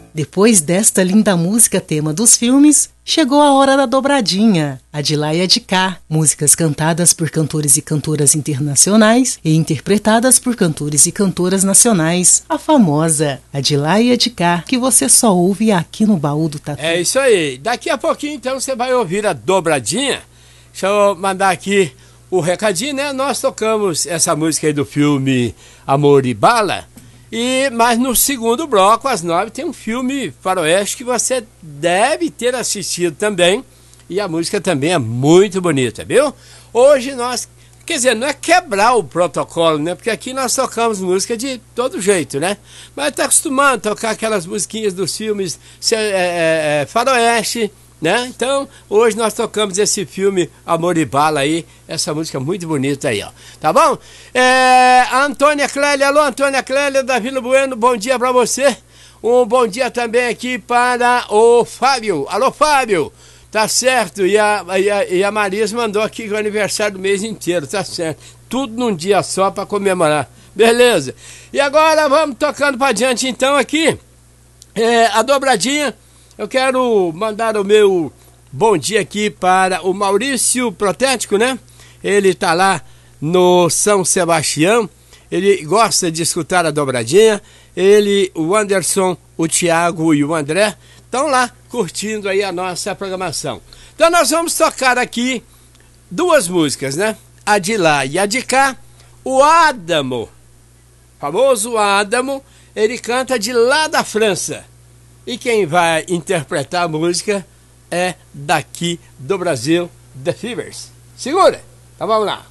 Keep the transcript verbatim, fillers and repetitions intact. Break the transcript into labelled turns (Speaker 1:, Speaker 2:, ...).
Speaker 1: Depois desta linda música tema dos filmes, chegou a hora da dobradinha, a de lá e a de cá. Músicas cantadas por cantores e cantoras internacionais e interpretadas por cantores e cantoras nacionais. A famosa, a de lá e a de cá, que você só ouve aqui no Baú do Tatu.
Speaker 2: É isso aí. Daqui a pouquinho, então, você vai ouvir a dobradinha. Deixa eu mandar aqui o recadinho, né? Nós tocamos essa música aí do filme Amor e Bala. E, mas no segundo bloco, às nove, tem um filme faroeste que você deve ter assistido também. E a música também é muito bonita, viu? Hoje nós, quer dizer, não é quebrar o protocolo, né? Porque aqui nós tocamos música de todo jeito, né? Mas tá acostumado a tocar aquelas musiquinhas dos filmes é, é, é, faroeste, né? Então, hoje nós tocamos esse filme Amor e Bala aí, essa música muito bonita aí, ó. Tá bom? É, Antônia Clélia, alô Antônia Clélia da Vila Bueno, bom dia pra você. Um bom dia também aqui para o Fábio. Alô Fábio, tá certo? E a, e a, e a Marisa mandou aqui que é o aniversário do mês inteiro, tá certo? Tudo num dia só pra comemorar. Beleza. E agora vamos tocando pra diante então aqui. É, a dobradinha. Eu quero mandar o meu bom dia aqui para o Maurício Protético, né? Ele tá lá no São Sebastião, ele gosta de escutar a dobradinha. Ele, o Anderson, o Thiago e o André estão lá curtindo aí a nossa programação. Então nós vamos tocar aqui duas músicas, né? A de lá e a de cá. O Adamo, famoso Adamo, ele canta de lá da França. E quem vai interpretar a música é daqui do Brasil, The Fevers. Segura! Então vamos lá.